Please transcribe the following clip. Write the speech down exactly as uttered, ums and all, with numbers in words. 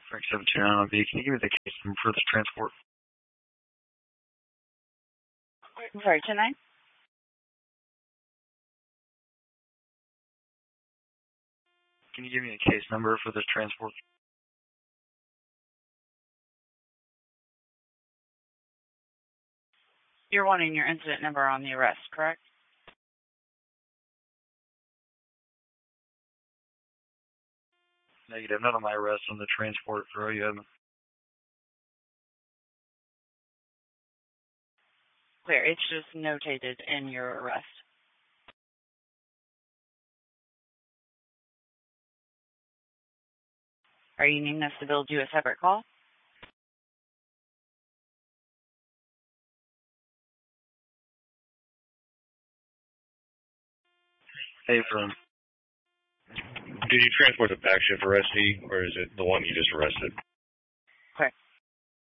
Frank seven two nine on V. Can you give me the case number for this transport? Sorry, tonight? Can you give me a case number for this transport? You're wanting your incident number on the arrest, correct? Negative. None of my arrests on the transport for you. Clear. It's just notated in your arrest. Are you needing us to build you a separate call? Hey, from. Did you transport the back shift arrestee, or is it the one you just arrested?